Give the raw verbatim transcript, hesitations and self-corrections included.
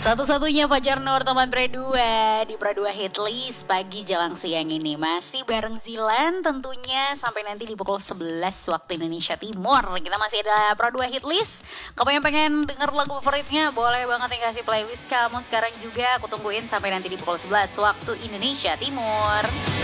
Satu-satunya Fajar Nur teman Pradua di Pradua Hitlist pagi jelang siang ini. Masih bareng Zilan tentunya sampai nanti di pukul sebelas waktu Indonesia Timur. Kita masih ada Pradua Hitlist. Kamu yang pengen denger lagu favoritnya boleh banget yang kasih playlist kamu sekarang juga. Aku tungguin sampai nanti di pukul sebelas waktu Indonesia Timur.